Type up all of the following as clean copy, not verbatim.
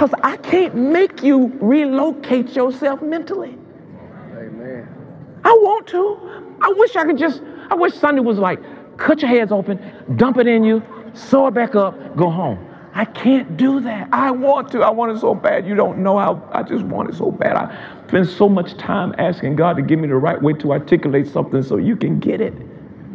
Because I can't make you relocate yourself mentally. Amen. I want to. I wish Sunday was like, cut your heads open, dump it in you, sew it back up, go home. I can't do that. I want to. I want it so bad. You don't know how I just want it so bad. I spend so much time asking God to give me the right way to articulate something so you can get it.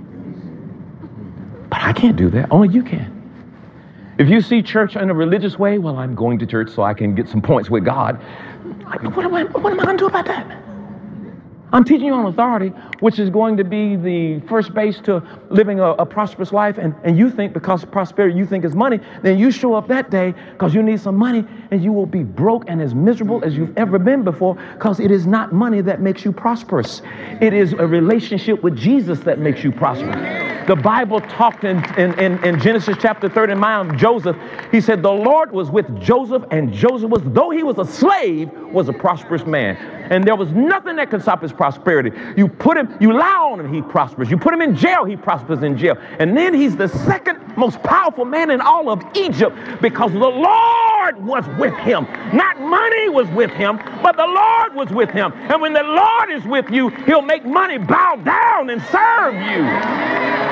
But I can't do that. Only you can. If you see church in a religious way, well, I'm going to church so I can get some points with God. What am I going to do about that? I'm teaching you on authority, which is going to be the first base to living a prosperous life. And you think because prosperity you think is money, then you show up that day because you need some money and you will be broke and as miserable as you've ever been before, because it is not money that makes you prosperous. It is a relationship with Jesus that makes you prosperous. The Bible talked in Genesis chapter 39 of Joseph. He said the Lord was with Joseph, and Joseph was, though he was a slave, was a prosperous man. And there was nothing that could stop his prosperity. You lie on him, he prospers. You put him in jail, he prospers in jail. And then he's the second most powerful man in all of Egypt because the Lord was with him. Not money was with him, but the Lord was with him. And when the Lord is with you, he'll make money bow down and serve you.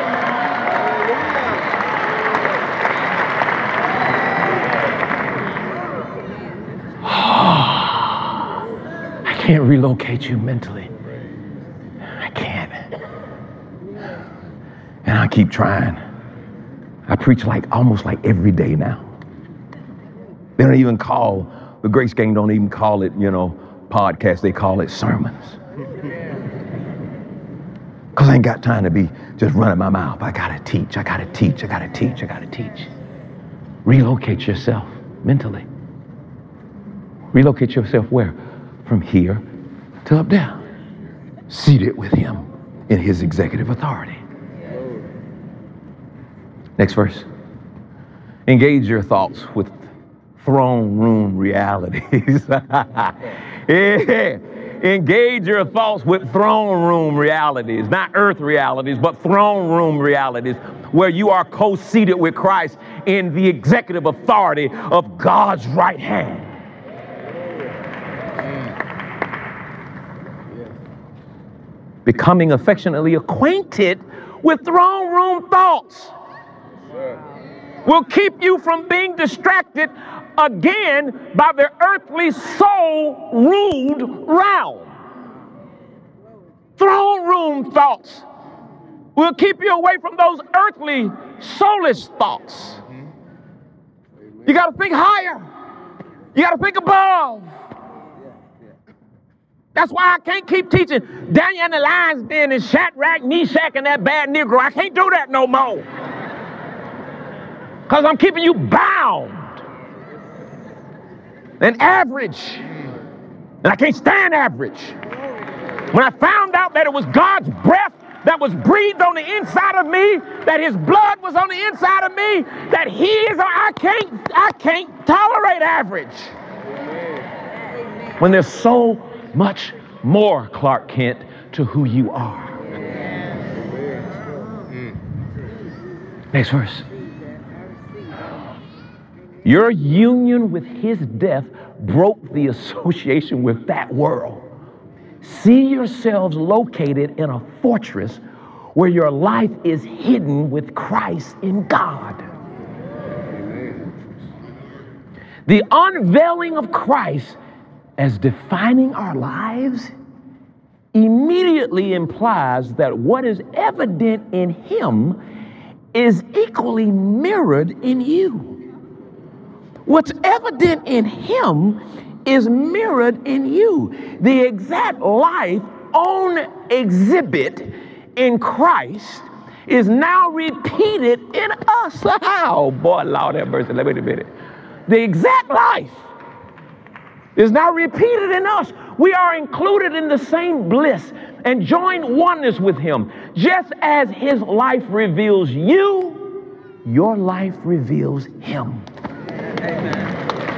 I can't relocate you mentally. I can't. And I keep trying. I preach almost like every day now. They don't even call, the Grace Gang don't even call it, podcast. They call it sermons. Because I ain't got time to be just running my mouth. I gotta teach. Relocate yourself mentally. Relocate yourself where? From here to up there. Seated with him in his executive authority. Next verse. Engage your thoughts with throne room realities. Yeah. Engage your thoughts with throne room realities, not earth realities, but throne room realities, where you are co-seated with Christ in the executive authority of God's right hand. Becoming affectionately acquainted with throne room thoughts will keep you from being distracted again by the earthly soul-ruled realm. Throne room thoughts will keep you away from those earthly, soulless thoughts. You got to think higher. You got to think above. That's why I can't keep teaching Daniel and the lion's den and Shadrach, Meshach, and that bad Negro. I can't do that no more. Because I'm keeping you bound and average. And I can't stand average. When I found out that it was God's breath that was breathed on the inside of me, that his blood was on the inside of me, that he is, I can't tolerate average. When there's so much more, Clark Kent, to who you are. Next verse. Your union with his death broke the association with that world. See yourselves located in a fortress where your life is hidden with Christ in God. The unveiling of Christ as defining our lives immediately implies that what is evident in him is equally mirrored in you. What's evident in him is mirrored in you. The exact life on exhibit in Christ is now repeated in us. Oh boy, Lord have mercy. Wait a minute. The exact life is now repeated in us. We are included in the same bliss and join oneness with him. Just as his life reveals you, your life reveals him. Amen.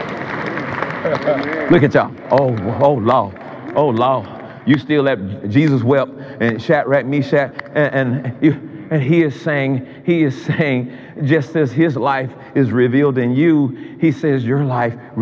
Look at y'all. Oh Lord. You still let Jesus wept and Shadrach, Meshach, and he is saying, just as his life is revealed in you, he says your life